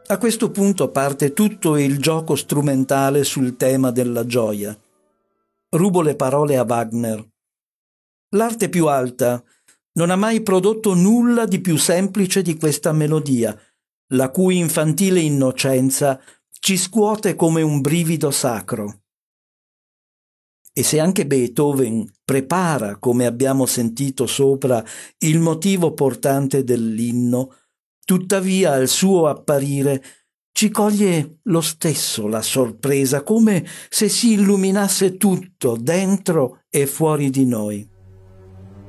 A questo punto parte tutto il gioco strumentale sul tema della gioia. Rubo le parole a Wagner. L'arte più alta non ha mai prodotto nulla di più semplice di questa melodia, la cui infantile innocenza ci scuote come un brivido sacro. E se anche Beethoven prepara, come abbiamo sentito sopra, il motivo portante dell'inno, tuttavia al suo apparire ci coglie lo stesso la sorpresa, come se si illuminasse tutto dentro e fuori di noi.